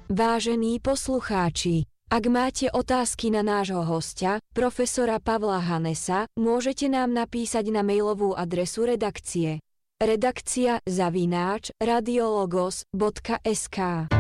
Vážení poslucháči, ak máte otázky na nášho hostia, profesora Pavla Hanesa, môžete nám napísať na mailovú adresu redakcie redakcia@radiologos.sk.